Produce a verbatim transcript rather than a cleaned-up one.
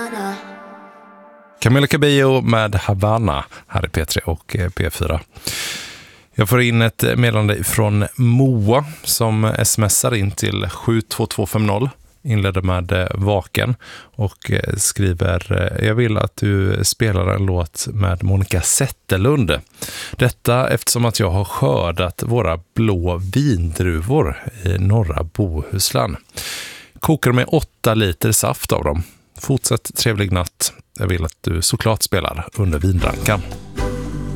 Camila Cabello med Havana här i P tre och P fyra. Jag får in ett meddelande från Moa som smsar in till sju två två fem noll. Inleder med Vaken och skriver: jag vill att du spelar en låt med Monica Zetterlund. Detta eftersom att jag har skördat våra blå vindruvor i norra Bohuslän. Kokar med åtta liter saft av dem. Fortsätt trevlig natt. Jag vill att du såklart spelar under vindrankan.